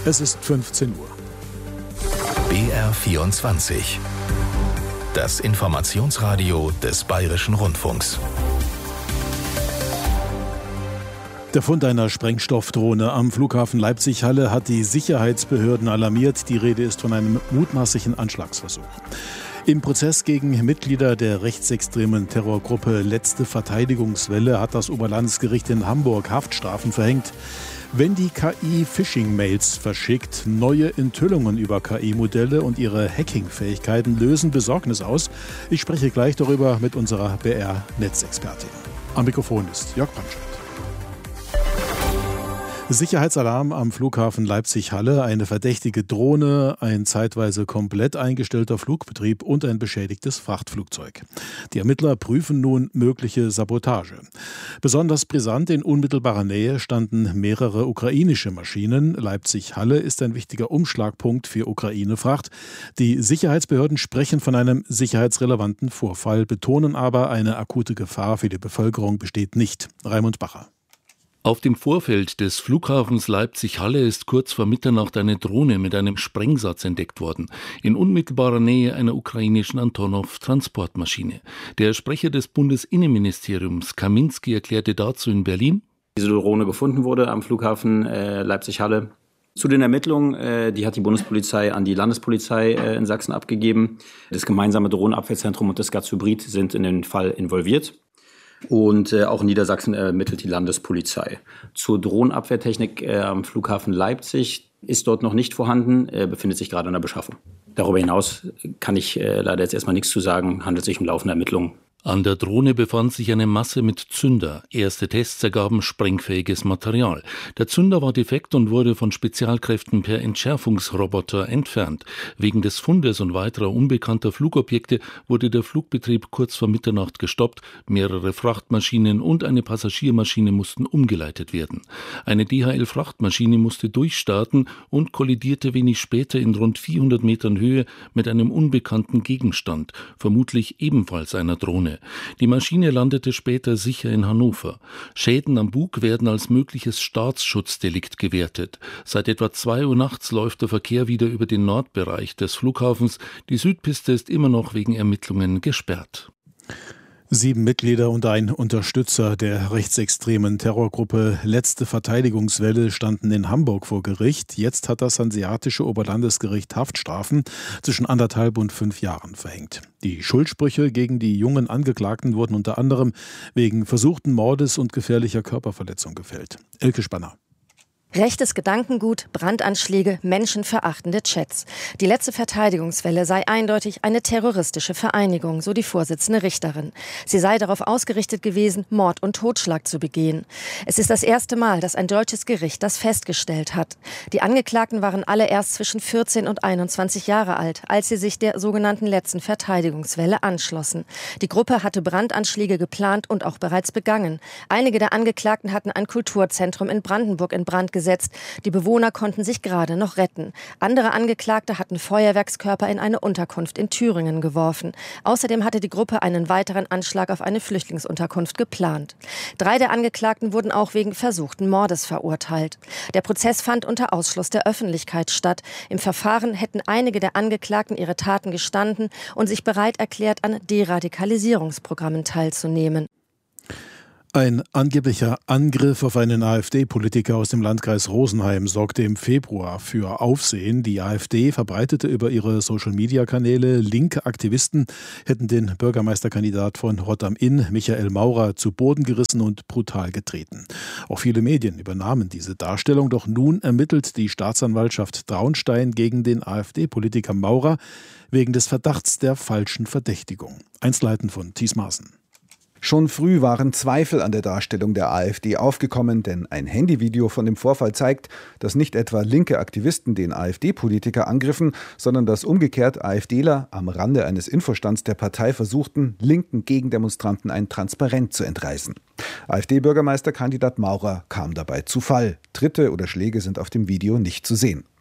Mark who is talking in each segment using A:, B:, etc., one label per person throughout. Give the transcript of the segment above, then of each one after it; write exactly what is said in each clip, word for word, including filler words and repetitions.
A: Es ist fünfzehn Uhr.
B: B R vierundzwanzig. Das Informationsradio des Bayerischen Rundfunks.
A: Der Fund einer Sprengstoffdrohne am Flughafen Leipzig-Halle hat die Sicherheitsbehörden alarmiert. Die Rede ist von einem mutmaßlichen Anschlagsversuch. Im Prozess gegen Mitglieder der rechtsextremen Terrorgruppe Letzte Verteidigungswelle hat das Oberlandesgericht in Hamburg Haftstrafen verhängt. Wenn die K I Phishing-Mails verschickt, neue Enthüllungen über K I-Modelle und ihre Hacking-Fähigkeiten lösen Besorgnis aus. Ich spreche gleich darüber mit unserer B R-Netzexpertin. Am Mikrofon ist Jörg Brandstedt. Sicherheitsalarm am Flughafen Leipzig-Halle, eine verdächtige Drohne, ein zeitweise komplett eingestellter Flugbetrieb und ein beschädigtes Frachtflugzeug. Die Ermittler prüfen nun mögliche Sabotage. Besonders brisant in unmittelbarer Nähe standen mehrere ukrainische Maschinen. Leipzig-Halle ist ein wichtiger Umschlagpunkt für Ukraine-Fracht. Die Sicherheitsbehörden sprechen von einem sicherheitsrelevanten Vorfall, betonen aber, eine akute Gefahr für die Bevölkerung besteht nicht. Raimund Bacher.
C: Auf dem Vorfeld des Flughafens Leipzig-Halle ist kurz vor Mitternacht eine Drohne mit einem Sprengsatz entdeckt worden, in unmittelbarer Nähe einer ukrainischen Antonov-Transportmaschine. Der Sprecher des Bundesinnenministeriums, Kaminski, erklärte dazu in Berlin:
D: Diese Drohne gefunden wurde am Flughafen äh, Leipzig-Halle. Zu den Ermittlungen, äh, die hat die Bundespolizei an die Landespolizei äh, in Sachsen abgegeben. Das gemeinsame Drohnenabwehrzentrum und das Gaz-Hybrid sind in den Fall involviert. Und äh, auch in Niedersachsen ermittelt die Landespolizei. Zur Drohnenabwehrtechnik äh, am Flughafen Leipzig ist dort noch nicht vorhanden, äh, befindet sich gerade in der Beschaffung. Darüber hinaus kann ich äh, leider jetzt erstmal nichts zu sagen, handelt sich um laufende Ermittlungen.
C: An der Drohne befand sich eine Masse mit Zünder. Erste Tests ergaben sprengfähiges Material. Der Zünder war defekt und wurde von Spezialkräften per Entschärfungsroboter entfernt. Wegen des Fundes und weiterer unbekannter Flugobjekte wurde der Flugbetrieb kurz vor Mitternacht gestoppt. Mehrere Frachtmaschinen und eine Passagiermaschine mussten umgeleitet werden. Eine D H L-Frachtmaschine musste durchstarten und kollidierte wenig später in rund vierhundert Metern Höhe mit einem unbekannten Gegenstand, vermutlich ebenfalls einer Drohne. Die Maschine landete später sicher in Hannover. Schäden am Bug werden als mögliches Staatsschutzdelikt gewertet. Seit etwa zwei Uhr nachts läuft der Verkehr wieder über den Nordbereich des Flughafens. Die Südpiste ist immer noch wegen Ermittlungen gesperrt.
A: Sieben Mitglieder und ein Unterstützer der rechtsextremen Terrorgruppe Letzte Verteidigungswelle standen in Hamburg vor Gericht. Jetzt hat das Hanseatische Oberlandesgericht Haftstrafen zwischen anderthalb und fünf Jahren verhängt. Die Schuldsprüche gegen die jungen Angeklagten wurden unter anderem wegen versuchten Mordes und gefährlicher Körperverletzung gefällt. Elke Spanner.
E: Rechtes Gedankengut, Brandanschläge, menschenverachtende Chats. Die Letzte Verteidigungswelle sei eindeutig eine terroristische Vereinigung, so die Vorsitzende Richterin. Sie sei darauf ausgerichtet gewesen, Mord und Totschlag zu begehen. Es ist das erste Mal, dass ein deutsches Gericht das festgestellt hat. Die Angeklagten waren alle erst zwischen vierzehn und einundzwanzig Jahre alt, als sie sich der sogenannten Letzten Verteidigungswelle anschlossen. Die Gruppe hatte Brandanschläge geplant und auch bereits begangen. Einige der Angeklagten hatten ein Kulturzentrum in Brandenburg in Brand gesetzt. Die Bewohner konnten sich gerade noch retten. Andere Angeklagte hatten Feuerwerkskörper in eine Unterkunft in Thüringen geworfen. Außerdem hatte die Gruppe einen weiteren Anschlag auf eine Flüchtlingsunterkunft geplant. Drei der Angeklagten wurden auch wegen versuchten Mordes verurteilt. Der Prozess fand unter Ausschluss der Öffentlichkeit statt. Im Verfahren hätten einige der Angeklagten ihre Taten gestanden und sich bereit erklärt, an Deradikalisierungsprogrammen teilzunehmen.
A: Ein angeblicher Angriff auf einen AfD-Politiker aus dem Landkreis Rosenheim sorgte im Februar für Aufsehen. Die AfD verbreitete über ihre Social-Media-Kanäle, linke Aktivisten hätten den Bürgermeisterkandidat von Rott am Inn, Michael Maurer, zu Boden gerissen und brutal getreten. Auch viele Medien übernahmen diese Darstellung, doch nun ermittelt die Staatsanwaltschaft Traunstein gegen den AfD-Politiker Maurer wegen des Verdachts der falschen Verdächtigung. Einzelheiten von Thies Maaßen.
F: Schon früh waren Zweifel an der Darstellung der AfD aufgekommen, denn ein Handyvideo von dem Vorfall zeigt, dass nicht etwa linke Aktivisten den AfD-Politiker angriffen, sondern dass umgekehrt AfDler am Rande eines Infostands der Partei versuchten, linken Gegendemonstranten ein Transparent zu entreißen. AfD-Bürgermeisterkandidat Maurer kam dabei zu Fall. Tritte oder Schläge sind auf dem Video nicht zu sehen.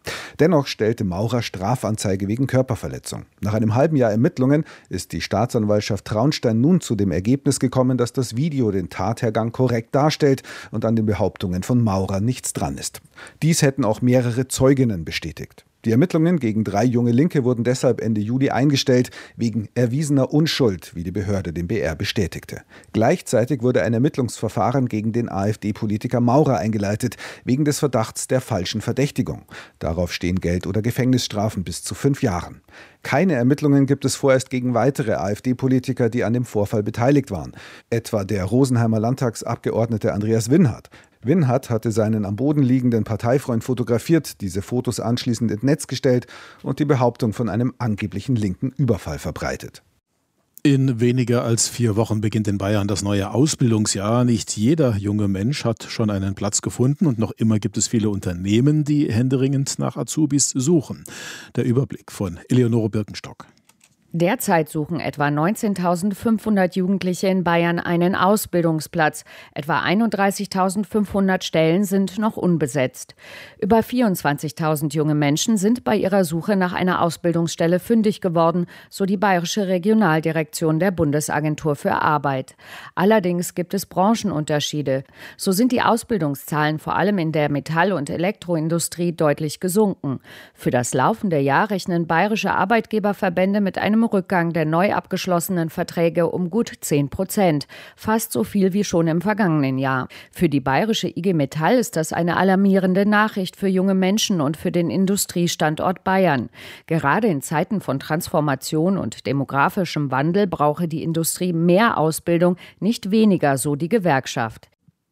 F: Dennoch stellte Maurer Strafanzeige wegen Körperverletzung. Nach einem halben Jahr Ermittlungen ist die Staatsanwaltschaft Traunstein nun zu dem Ergebnis gekommen, dass das Video den Tathergang korrekt darstellt und an den Behauptungen von Maurer nichts dran ist. Dies hätten auch mehrere Zeuginnen bestätigt. Die Ermittlungen gegen drei junge Linke wurden deshalb Ende Juli eingestellt, wegen erwiesener Unschuld, wie die Behörde dem B R bestätigte. Gleichzeitig wurde ein Ermittlungsverfahren gegen den AfD-Politiker Maurer eingeleitet, wegen des Verdachts der falschen Verdächtigung. Darauf stehen Geld- oder Gefängnisstrafen bis zu fünf Jahren. Keine Ermittlungen gibt es vorerst gegen weitere AfD-Politiker, die an dem Vorfall beteiligt waren. Etwa der Rosenheimer Landtagsabgeordnete Andreas Winhardt. Winhardt hatte seinen am Boden liegenden Parteifreund fotografiert, diese Fotos anschließend ins Netz gestellt und die Behauptung von einem angeblichen linken Überfall verbreitet.
A: In weniger als vier Wochen beginnt in Bayern das neue Ausbildungsjahr. Nicht jeder junge Mensch hat schon einen Platz gefunden und noch immer gibt es viele Unternehmen, die händeringend nach Azubis suchen. Der Überblick von Eleonore Birkenstock.
G: Derzeit suchen etwa neunzehntausendfünfhundert Jugendliche in Bayern einen Ausbildungsplatz. Etwa einunddreißigtausendfünfhundert Stellen sind noch unbesetzt. Über vierundzwanzigtausend junge Menschen sind bei ihrer Suche nach einer Ausbildungsstelle fündig geworden, so die Bayerische Regionaldirektion der Bundesagentur für Arbeit. Allerdings gibt es Branchenunterschiede. So sind die Ausbildungszahlen vor allem in der Metall- und Elektroindustrie deutlich gesunken. Für das laufende Jahr rechnen bayerische Arbeitgeberverbände mit einem Rückgang der neu abgeschlossenen Verträge um gut zehn Prozent, fast so viel wie schon im vergangenen Jahr. Für die bayerische I G Metall ist das eine alarmierende Nachricht für junge Menschen und für den Industriestandort Bayern. Gerade in Zeiten von Transformation und demografischem Wandel brauche die Industrie mehr Ausbildung, nicht weniger, so die Gewerkschaft.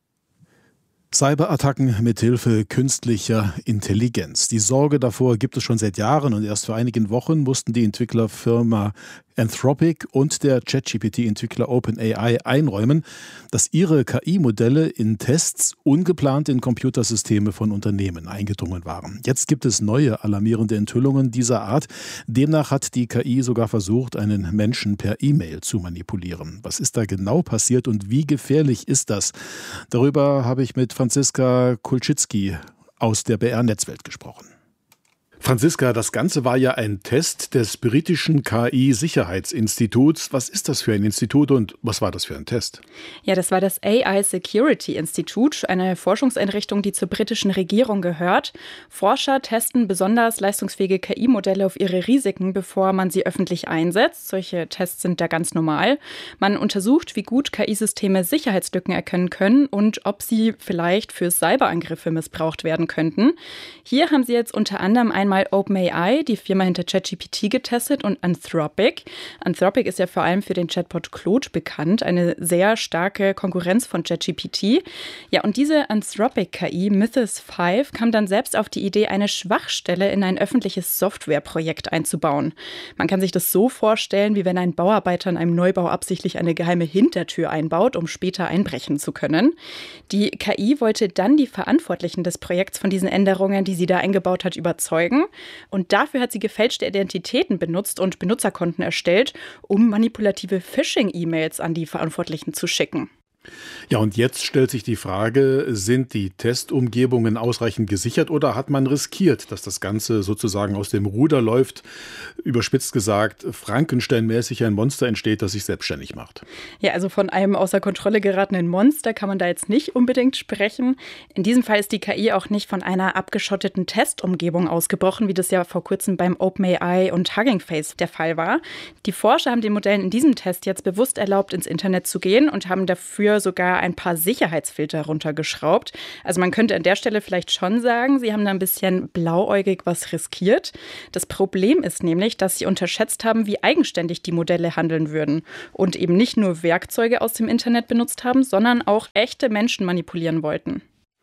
A: Cyberattacken mithilfe künstlicher Intelligenz. Die Sorge davor gibt es schon seit Jahren und erst vor einigen Wochen mussten die Entwicklerfirma Anthropic und der ChatGPT-Entwickler OpenAI einräumen, dass ihre K I-Modelle in Tests ungeplant in Computersysteme von Unternehmen eingedrungen waren. Jetzt gibt es neue alarmierende Enthüllungen dieser Art. Demnach hat die K I sogar versucht, einen Menschen per E-Mail zu manipulieren. Was ist da genau passiert und wie gefährlich ist das? Darüber habe ich mit Franziska Kulczycki aus der B R-Netzwelt gesprochen. Franziska, das Ganze war ja ein Test des britischen K I-Sicherheitsinstituts. Was ist das für ein Institut und was war das für ein Test?
H: Ja, das war das A I Security Institute, eine Forschungseinrichtung, die zur britischen Regierung gehört. Forscher testen besonders leistungsfähige K I-Modelle auf ihre Risiken, bevor man sie öffentlich einsetzt. Solche Tests sind da ganz normal. Man untersucht, wie gut K I-Systeme Sicherheitslücken erkennen können und ob sie vielleicht für Cyberangriffe missbraucht werden könnten. Hier haben sie jetzt unter anderem ein Einmal OpenAI, die Firma hinter ChatGPT, getestet und Anthropic. Anthropic ist ja vor allem für den Chatbot Claude bekannt, eine sehr starke Konkurrenz von ChatGPT. Ja, und diese Anthropic-K I, Mythos fünf, kam dann selbst auf die Idee, eine Schwachstelle in ein öffentliches Softwareprojekt einzubauen. Man kann sich das so vorstellen, wie wenn ein Bauarbeiter in einem Neubau absichtlich eine geheime Hintertür einbaut, um später einbrechen zu können. Die K I wollte dann die Verantwortlichen des Projekts von diesen Änderungen, die sie da eingebaut hat, überzeugen. Und dafür hat sie gefälschte Identitäten benutzt und Benutzerkonten erstellt, um manipulative Phishing-E-Mails an die Verantwortlichen zu schicken.
A: Ja, und jetzt stellt sich die Frage, sind die Testumgebungen ausreichend gesichert oder hat man riskiert, dass das Ganze sozusagen aus dem Ruder läuft, überspitzt gesagt, Frankenstein-mäßig ein Monster entsteht, das sich selbstständig macht?
H: Ja, also von einem außer Kontrolle geratenen Monster kann man da jetzt nicht unbedingt sprechen. In diesem Fall ist die K I auch nicht von einer abgeschotteten Testumgebung ausgebrochen, wie das ja vor kurzem beim OpenAI und Hugging Face der Fall war. Die Forscher haben den Modellen in diesem Test jetzt bewusst erlaubt, ins Internet zu gehen und haben dafür sogar ein paar Sicherheitsfilter runtergeschraubt. Also man könnte an der Stelle vielleicht schon sagen, sie haben da ein bisschen blauäugig was riskiert. Das Problem ist nämlich, dass sie unterschätzt haben, wie eigenständig die Modelle handeln würden und eben nicht nur Werkzeuge aus dem Internet benutzt haben, sondern auch echte Menschen manipulieren wollten.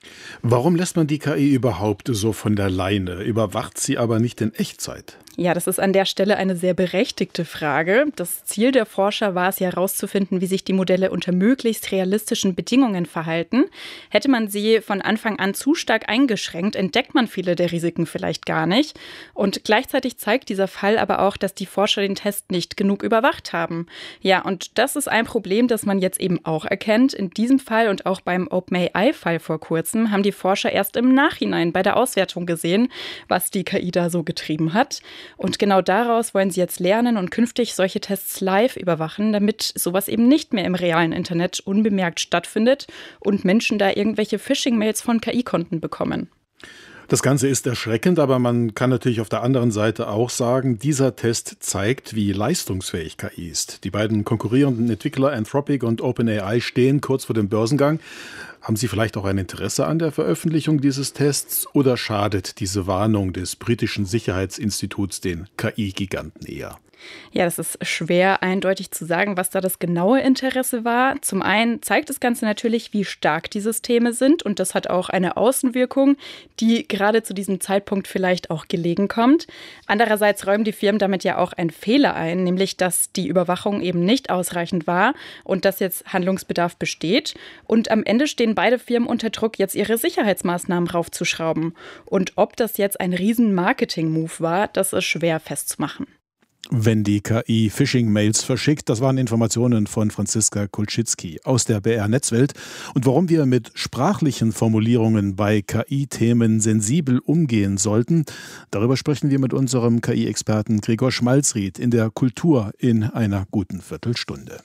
A: Warum lässt man die K I überhaupt so von der Leine, überwacht sie aber nicht in Echtzeit?
H: Ja, das ist an der Stelle eine sehr berechtigte Frage. Das Ziel der Forscher war es ja herauszufinden, wie sich die Modelle unter möglichst realistischen Bedingungen verhalten. Hätte man sie von Anfang an zu stark eingeschränkt, entdeckt man viele der Risiken vielleicht gar nicht. Und gleichzeitig zeigt dieser Fall aber auch, dass die Forscher den Test nicht genug überwacht haben. Ja, und das ist ein Problem, das man jetzt eben auch erkennt. In diesem Fall und auch beim OpenAI-Fall vor kurzem. einzusetzen, haben die Forscher erst im Nachhinein bei der Auswertung gesehen, was die K I da so getrieben hat. Und genau daraus wollen sie jetzt lernen und künftig solche Tests live überwachen, damit sowas eben nicht mehr im realen Internet unbemerkt stattfindet und Menschen da irgendwelche Phishing-Mails von K I-Konten bekommen.
A: Das Ganze ist erschreckend, aber man kann natürlich auf der anderen Seite auch sagen, dieser Test zeigt, wie leistungsfähig K I ist. Die beiden konkurrierenden Entwickler Anthropic und OpenAI stehen kurz vor dem Börsengang. Haben Sie vielleicht auch ein Interesse an der Veröffentlichung dieses Tests oder schadet diese Warnung des britischen Sicherheitsinstituts den K I-Giganten eher?
H: Ja, das ist schwer eindeutig zu sagen, was da das genaue Interesse war. Zum einen zeigt das Ganze natürlich, wie stark die Systeme sind und das hat auch eine Außenwirkung, die gerade zu diesem Zeitpunkt vielleicht auch gelegen kommt. Andererseits räumen die Firmen damit ja auch einen Fehler ein, nämlich dass die Überwachung eben nicht ausreichend war und dass jetzt Handlungsbedarf besteht. Und am Ende stehen beide Firmen unter Druck, jetzt ihre Sicherheitsmaßnahmen raufzuschrauben. Und ob das jetzt ein riesen Marketing-Move war, das ist schwer festzumachen.
A: Wenn die K I Phishing-Mails verschickt, das waren Informationen von Franziska Kulczycki aus der B R-Netzwelt. Und warum wir mit sprachlichen Formulierungen bei K I-Themen sensibel umgehen sollten, darüber sprechen wir mit unserem K I-Experten Gregor Schmalzried in der Kultur in einer guten Viertelstunde.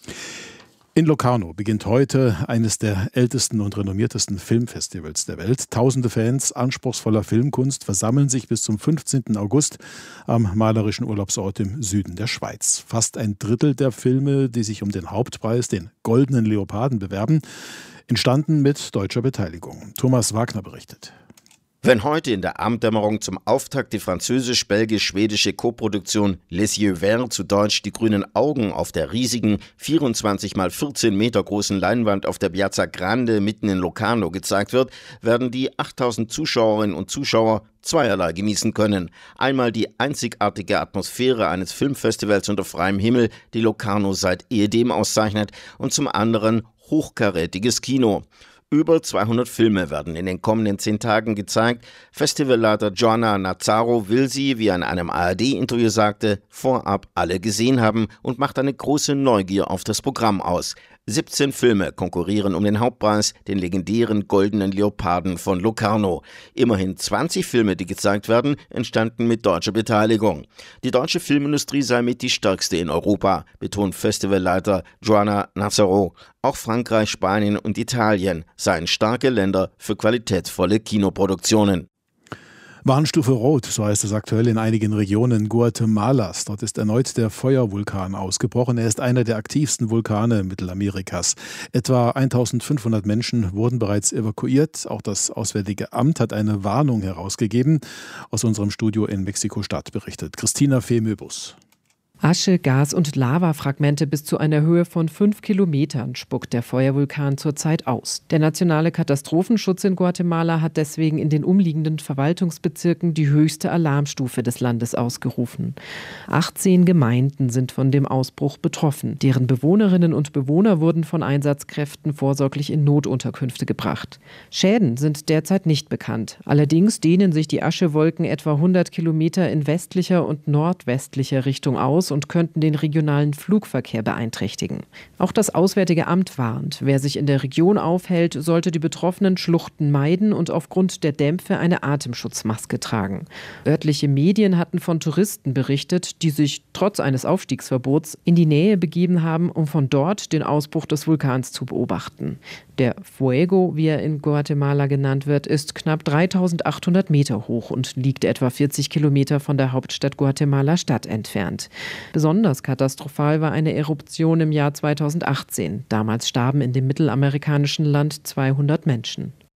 A: In Locarno beginnt heute eines der ältesten und renommiertesten Filmfestivals der Welt. Tausende Fans anspruchsvoller Filmkunst versammeln sich bis zum fünfzehnten August am malerischen Urlaubsort im Süden der Schweiz. Fast ein Drittel der Filme, die sich um den Hauptpreis, den Goldenen Leoparden, bewerben, entstanden mit deutscher Beteiligung. Thomas Wagner berichtet.
I: Wenn heute in der Abenddämmerung zum Auftakt die französisch-belgisch-schwedische Koproduktion Les Yeux Verts, zu Deutsch Die grünen Augen, auf der riesigen vierundzwanzig mal vierzehn Meter großen Leinwand auf der Piazza Grande mitten in Locarno gezeigt wird, werden die achttausend Zuschauerinnen und Zuschauer zweierlei genießen können. Einmal die einzigartige Atmosphäre eines Filmfestivals unter freiem Himmel, die Locarno seit ehedem auszeichnet, und zum anderen hochkarätiges Kino. Über zweihundert Filme werden in den kommenden zehn Tagen gezeigt. Festivalleiter Joanna Nazzaro will sie, wie er in einem A R D-Interview sagte, vorab alle gesehen haben und macht eine große Neugier auf das Programm aus. siebzehn Filme konkurrieren um den Hauptpreis, den legendären Goldenen Leoparden von Locarno. Immerhin zwanzig Filme, die gezeigt werden, entstanden mit deutscher Beteiligung. Die deutsche Filmindustrie sei mit die stärkste in Europa, betont Festivalleiter Joanna Nazzaro. Auch Frankreich, Spanien und Italien seien starke Länder für qualitätsvolle Kinoproduktionen.
A: Warnstufe Rot, so heißt es aktuell in einigen Regionen Guatemalas. Dort ist erneut der Feuervulkan ausgebrochen. Er ist einer der aktivsten Vulkane Mittelamerikas. Etwa eintausendfünfhundert Menschen wurden bereits evakuiert. Auch das Auswärtige Amt hat eine Warnung herausgegeben. Aus unserem Studio in Mexiko-Stadt berichtet Christina Fehmöbus.
J: Asche, Gas und Lavafragmente bis zu einer Höhe von fünf Kilometern spuckt der Feuervulkan zurzeit aus. Der nationale Katastrophenschutz in Guatemala hat deswegen in den umliegenden Verwaltungsbezirken die höchste Alarmstufe des Landes ausgerufen. achtzehn Gemeinden sind von dem Ausbruch betroffen. Deren Bewohnerinnen und Bewohner wurden von Einsatzkräften vorsorglich in Notunterkünfte gebracht. Schäden sind derzeit nicht bekannt. Allerdings dehnen sich die Aschewolken etwa hundert Kilometer in westlicher und nordwestlicher Richtung aus und könnten den regionalen Flugverkehr beeinträchtigen. Auch das Auswärtige Amt warnt, wer sich in der Region aufhält, sollte die betroffenen Schluchten meiden und aufgrund der Dämpfe eine Atemschutzmaske tragen. Örtliche Medien hatten von Touristen berichtet, die sich trotz eines Aufstiegsverbots in die Nähe begeben haben, um von dort den Ausbruch des Vulkans zu beobachten. Der Fuego, wie er in Guatemala genannt wird, ist knapp dreitausendachthundert Meter hoch und liegt etwa vierzig Kilometer von der Hauptstadt Guatemala-Stadt entfernt. Besonders katastrophal war eine Eruption im Jahr zweitausendachtzehn. Damals starben in dem mittelamerikanischen Land zweihundert Menschen.